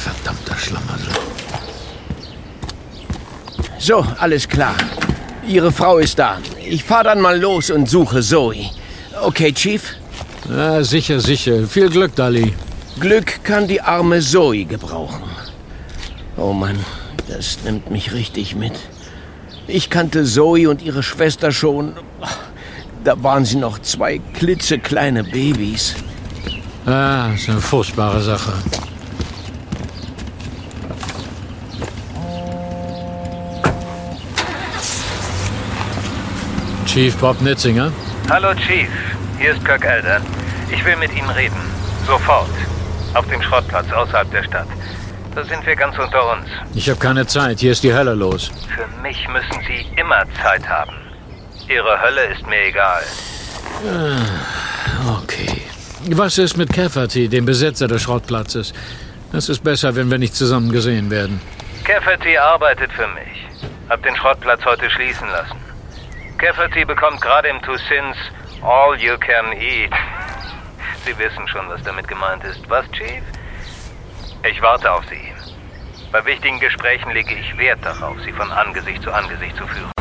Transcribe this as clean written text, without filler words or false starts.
Verdammter Schlamassel. So, alles klar. Ihre Frau ist da. Ich fahr dann mal los und suche Zoe. Okay, Chief? Ja, sicher. Viel Glück, Dali. Glück kann die arme Zoe gebrauchen. Oh Mann, das nimmt mich richtig mit. Ich kannte Zoe und ihre Schwester schon. Da waren sie noch 2 klitzekleine Babys. Ja, ist eine furchtbare Sache. Chief Bob Nitzinger? Hallo Chief, hier ist Kirk Elder. Ich will mit Ihnen reden. Sofort. Auf dem Schrottplatz außerhalb der Stadt. Da sind wir ganz unter uns. Ich habe keine Zeit. Hier ist die Hölle los. Für mich müssen Sie immer Zeit haben. Ihre Hölle ist mir egal. Okay. Was ist mit Cafferty, dem Besitzer des Schrottplatzes? Es ist besser, wenn wir nicht zusammen gesehen werden. Cafferty arbeitet für mich. Hab den Schrottplatz heute schließen lassen. Cafferty bekommt gerade im Two Sins All You Can Eat. Sie wissen schon, was damit gemeint ist. Was, Chief? Ich warte auf Sie. Bei wichtigen Gesprächen lege ich Wert darauf, Sie von Angesicht zu führen.